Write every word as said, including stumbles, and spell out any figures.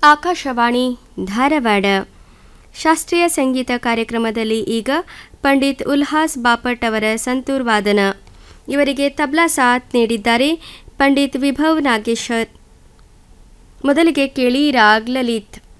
ಆಕಾಶವಾಣಿ ಧಾರವಾಡ. ಶಾಸ್ತ್ರೀಯ ಸಂಗೀತ ಕಾರ್ಯಕ್ರಮದಲ್ಲಿ ಈಗ ಪಂಡಿತ್ ಉಲ್ಹಾಸ್ ಬಾಪಟ್ ಅವರ ಸಂತೂರ್ ವಾದನ. ಇವರಿಗೆ ತಬ್ಲಾ ಸಾಥ್ ನೀಡಿದ್ದಾರೆ ಪಂಡಿತ್ ವಿಭವ್ ನಾಗೇಶ್ವರ್. ಮೊದಲಿಗೆ ಕೇಳಿ ರಾಗ್ ಲಲಿತ್.